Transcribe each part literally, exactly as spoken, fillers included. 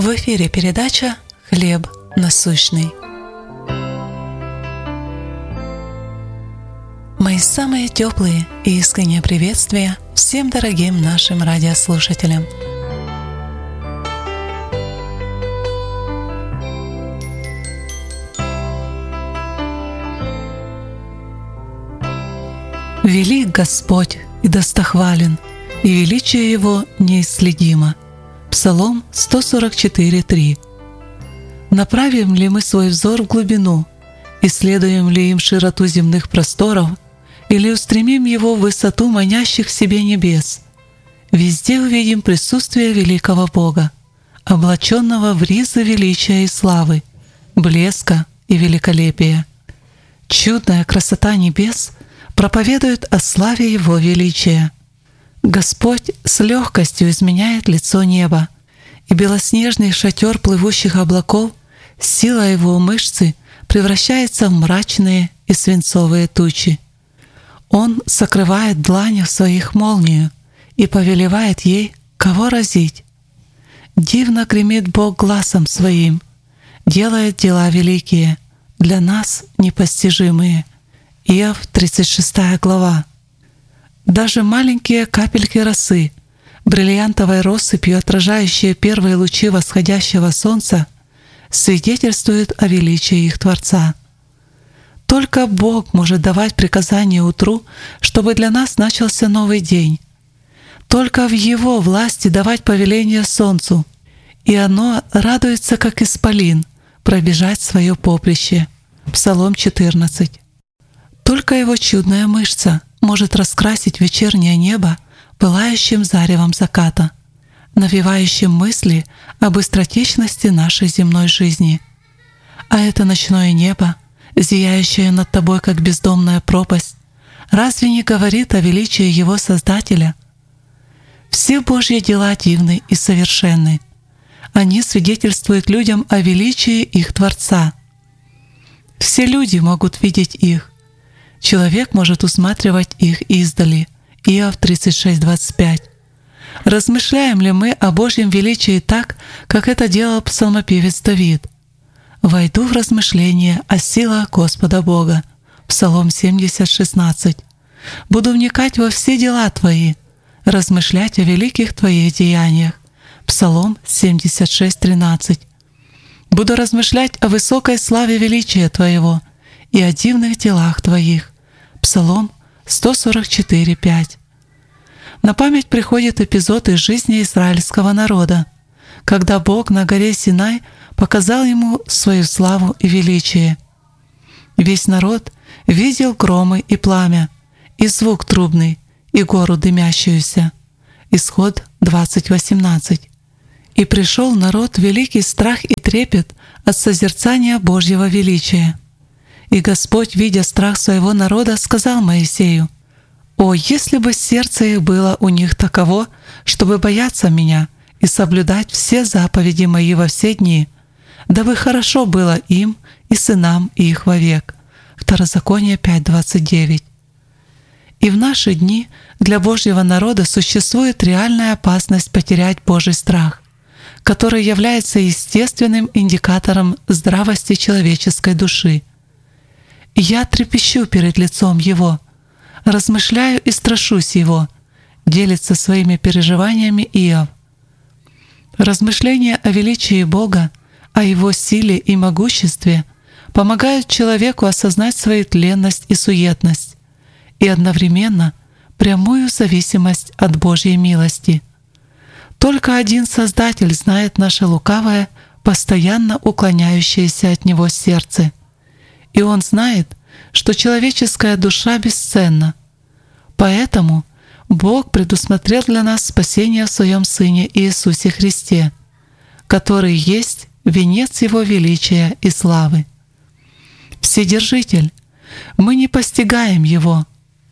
В эфире передача «Хлеб насущный». Мои самые теплые и искренние приветствия всем дорогим нашим радиослушателям. Велик Господь и достохвален, и величие Его неисследимо. Псалом сто сорок четыре, три. Направим ли мы свой взор в глубину, исследуем ли им широту земных просторов, или устремим его в высоту манящих себе небес? Везде увидим присутствие великого Бога, облаченного в ризы величия и славы, блеска и великолепия. Чудная красота небес проповедует о славе Его величия. Господь с легкостью изменяет лицо неба, и белоснежный шатер плывущих облаков, сила Его мышцы превращается в мрачные и свинцовые тучи. Он сокрывает дланью своих молнию и повелевает ей, кого разить. Дивно гремит Бог гласом Своим, делает дела великие, для нас непостижимые. Иов, тридцать шестая глава. Даже маленькие капельки росы, бриллиантовой россыпью отражающие первые лучи восходящего солнца, свидетельствуют о величии их Творца. Только Бог может давать приказание утру, чтобы для нас начался новый день. Только в Его власти давать повеление солнцу, и оно радуется, как исполин, пробежать свое поприще. Псалом четырнадцать. Только Его чудная мышца может раскрасить вечернее небо пылающим заревом заката, навевающим мысли о быстротечности нашей земной жизни. А это ночное небо, зияющее над тобой, как бездомная пропасть, разве не говорит о величии Его Создателя? Все Божьи дела дивны и совершенны. Они свидетельствуют людям о величии их Творца. Все люди могут видеть их. Человек может усматривать их издали. Иов тридцать шесть, двадцать пять. Размышляем ли мы о Божьем величии так, как это делал псалмопевец Давид? «Войду в размышления о силах Господа Бога» Псалом семьдесят, шестнадцать. «Буду вникать во все дела Твои, размышлять о великих Твоих деяниях» Псалом семьдесят шесть, тринадцать. «Буду размышлять о высокой славе величия Твоего и о дивных делах Твоих» Псалом сто сорок четыре, пять. На память приходит эпизод из жизни израильского народа, когда Бог на горе Синай показал ему свою славу и величие. Весь народ видел громы и пламя, и звук трубный, и гору дымящуюся. Исход двадцать, восемнадцать. «И пришел народ в великий страх и трепет от созерцания Божьего величия. И Господь, видя страх своего народа, сказал Моисею: «О, если бы сердце их было у них таково, чтобы бояться Меня и соблюдать все заповеди Мои во все дни, дабы хорошо было им и сынам их вовек». Второзаконие пять, двадцать девять. И в наши дни для Божьего народа существует реальная опасность потерять Божий страх, который является естественным индикатором здравости человеческой души. «Я трепещу перед лицом Его, размышляю и страшусь Его», делится своими переживаниями Иов. Размышления о величии Бога, о Его силе и могуществе помогают человеку осознать свою тленность и суетность и одновременно прямую зависимость от Божьей милости. Только один Создатель знает наше лукавое, постоянно уклоняющееся от Него сердце. И Он знает, что человеческая душа бесценна. Поэтому Бог предусмотрел для нас спасение в Своем Сыне Иисусе Христе, который есть венец Его величия и славы. Вседержитель, мы не постигаем Его.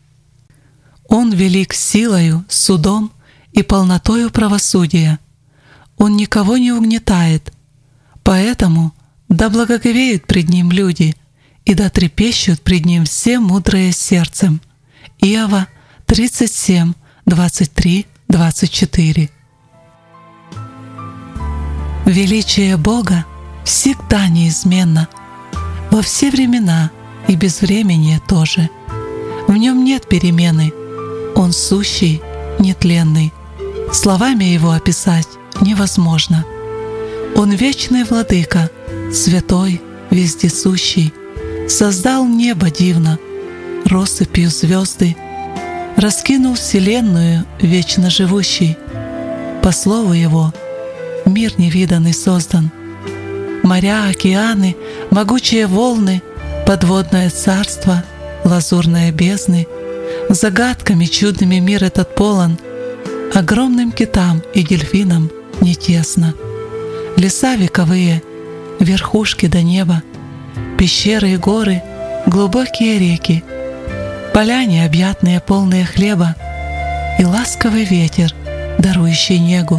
Он велик силою, судом и полнотою правосудия. Он никого не угнетает. Поэтому да благоговеют пред Ним люди, и да трепещут пред Ним все мудрые сердцем». Иова тридцать семь, двадцать три, двадцать четыре. Величие Бога всегда неизменно, во все времена и безвременье тоже. В нем нет перемены, Он сущий, нетленный, словами Его описать невозможно. Он вечный владыка, святой, вездесущий, создал небо дивно, россыпью звезды, раскинул вселенную вечно живущий. По слову Его мир невиданный создан. Моря, океаны, могучие волны, подводное царство, лазурные бездны, загадками чудными мир этот полон, огромным китам и дельфинам не тесно. Леса вековые, верхушки до неба, пещеры и горы, глубокие реки, поля необъятные, полные хлеба, и ласковый ветер, дарующий негу.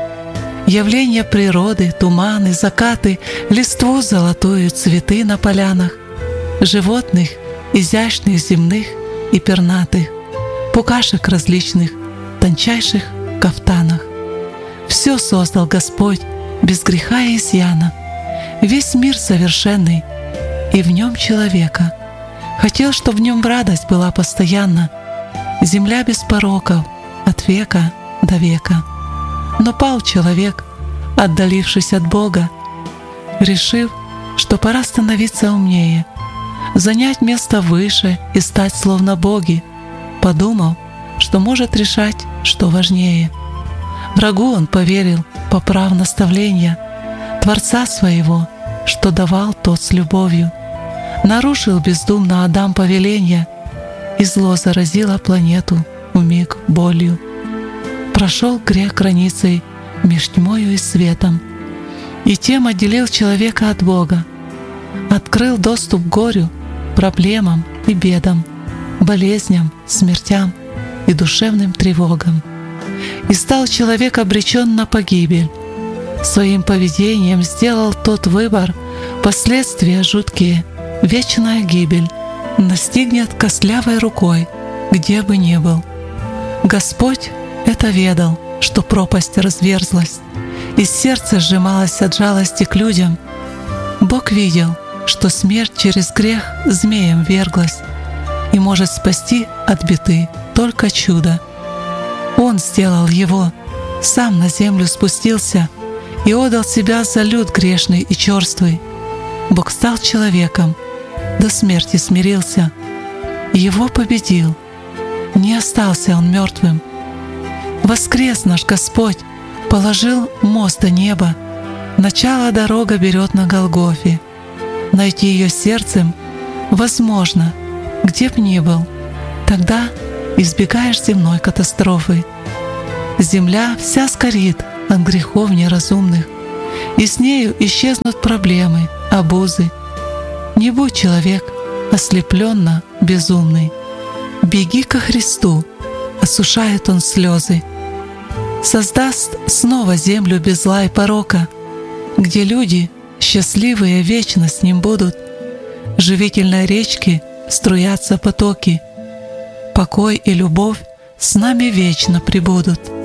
Явления природы, туманы, закаты, листву золотую, цветы на полянах, животных, изящных земных и пернатых, пукашек различных, тончайших кафтанах. Все создал Господь без греха и изъяна, весь мир совершенный, и в нем человека. Хотел, чтоб в нем радость была постоянна, земля без пороков от века до века. Но пал человек, отдалившись от Бога, решив, что пора становиться умнее, занять место выше и стать словно боги, подумав, что может решать, что важнее. Врагу он поверил, поправ наставления Творца своего, что давал тот с любовью. Нарушил бездумно Адам повеления, и зло заразило планету вмиг болью. Прошел грех границей меж тьмою и светом, и тем отделил человека от Бога, открыл доступ к горю, проблемам и бедам, болезням, смертям и душевным тревогам. И стал человек обречен на погибель. Своим поведением сделал тот выбор, последствия жуткие, вечная гибель настигнет костлявой рукой, где бы ни был. Господь это ведал, что пропасть разверзлась, и сердце сжималось от жалости к людям. Бог видел, что смерть через грех змеем верглась, и может спасти от беды только чудо. Он сделал его, сам на землю спустился и отдал себя за люд грешный и черствый. Бог стал человеком, до смерти смирился, его победил, не остался он мертвым. Воскрес наш Господь, положил мост до неба, начало дорога берет на Голгофе. Найти ее сердцем возможно, где б ни был, тогда избегаешь земной катастрофы. Земля вся сгорит от грехов неразумных, и с нею исчезнут проблемы, обузы. Не будь человек ослепленно безумный, беги ко Христу, осушает Он слезы. Создаст снова землю без зла и порока, где люди счастливые вечно с Ним будут. Живительной речки струятся потоки, покой и любовь с нами вечно пребудут.